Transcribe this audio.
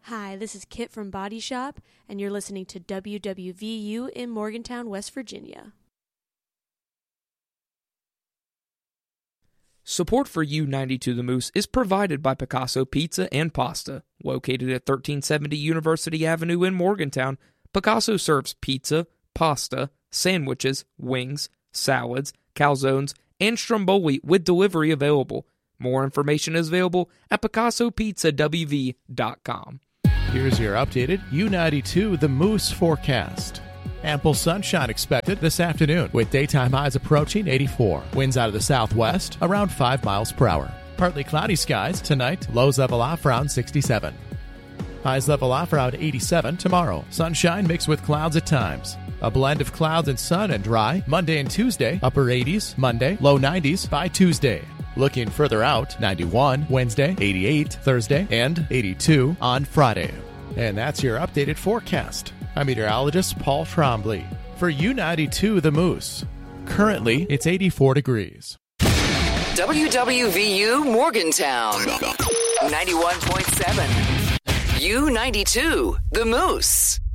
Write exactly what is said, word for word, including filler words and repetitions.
Hi, this is Kit from Body Shop, and you're listening to W W V U in Morgantown, West Virginia. Support for U ninety-two The Moose is provided by Picasso Pizza and Pasta. Located at thirteen seventy University Avenue in Morgantown, Picasso serves pizza, pasta, sandwiches, wings, salads, calzones, and stromboli with delivery available. More information is available at picasso pizza w v dot com. Here's your updated U ninety-two The Moose forecast. Ample sunshine expected this afternoon, with daytime highs approaching eighty-four. Winds out of the southwest, around five miles per hour. Partly cloudy skies tonight, lows level off around sixty-seven. Highs level off around eighty-seven tomorrow. Sunshine mixed with clouds at times. A blend of clouds and sun and dry. Monday and Tuesday, upper eighties. Monday, low nineties by Tuesday. Looking further out, ninety-one Wednesday, eighty-eight Thursday, and eighty-two on Friday. And that's your updated forecast. I'm meteorologist Paul Trombley for U ninety-two The Moose. Currently, it's eighty-four degrees. W W V U Morgantown, ninety-one point seven. U ninety-two The Moose.